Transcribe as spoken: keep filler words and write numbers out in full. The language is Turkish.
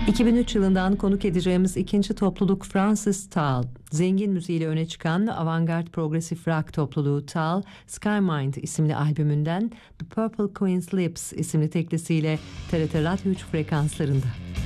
iki bin üç yılından konuk edeceğimiz ikinci topluluk Francis Tal. Zengin müziğiyle öne çıkan avantgard progresif rock topluluğu Tal, Skymind isimli albümünden The Purple Queen's Lips isimli teklisiyle T R T Radyo üç frekanslarında.